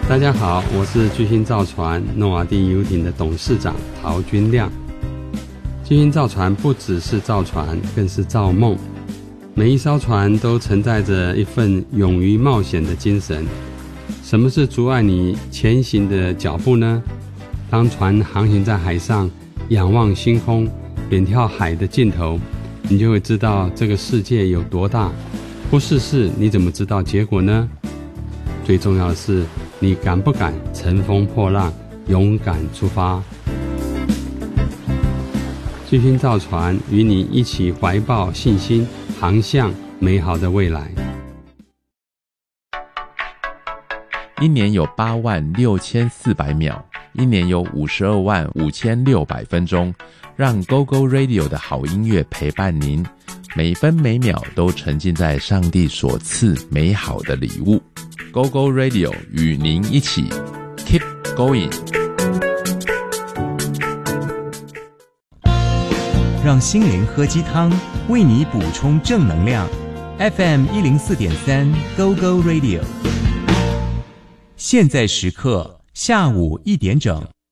大家好，我是巨星造船诺瓦第游艇的董事长陶君亮。巨星造船不只是造船，更是造梦。每一艘船都承载着一份勇于冒险的精神。什么是阻碍你前行的脚步呢？当船航行在海上，仰望星空，远眺海的尽头，你就会知道这个世界有多大。不试试，你怎么知道结果呢？最重要的是，你敢不敢乘风破浪，勇敢出发？巨星造船与你一起怀抱信心，航向美好的未来。 一年有86400秒，一年有525600分钟，让 GoGo Radio 的好音乐陪伴您，每分每秒都沉浸在上帝所赐美好的礼物。GoGo Radio 与您一起 Keep Going， 让心灵喝鸡汤，为你补充正能量。FM 104.3 GoGo Radio， 现在时刻下午1点整。